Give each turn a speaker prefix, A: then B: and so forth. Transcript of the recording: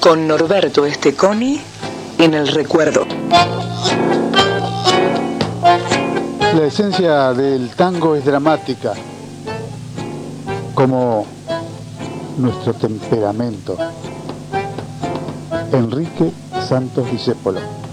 A: con Norberto Esteconi en el recuerdo.
B: La esencia del tango es dramática, como nuestro temperamento. Enrique Santos Discépolo.